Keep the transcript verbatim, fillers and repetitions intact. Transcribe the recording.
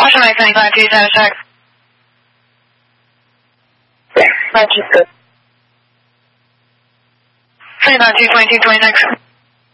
Ocean Mike seventy-five two, status check. Roger, good. seventy-five two, twenty-two, twenty-six.